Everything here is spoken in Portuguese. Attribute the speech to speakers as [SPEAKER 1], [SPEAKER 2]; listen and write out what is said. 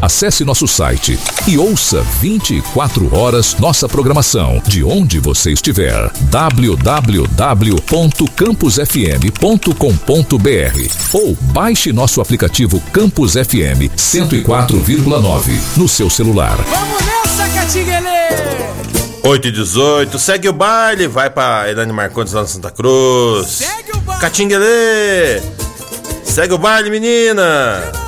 [SPEAKER 1] Acesse nosso site e ouça 24 horas nossa programação de onde você estiver. www.campusfm.com.br ou baixe nosso aplicativo Campus FM 104,9 no seu celular.
[SPEAKER 2] Vamos nessa, Catinguele!
[SPEAKER 3] 8h18, segue o baile, vai pra Elane Marcondes lá na Santa Cruz.
[SPEAKER 2] Segue o baile!
[SPEAKER 3] Catinguele! Segue o baile, menina!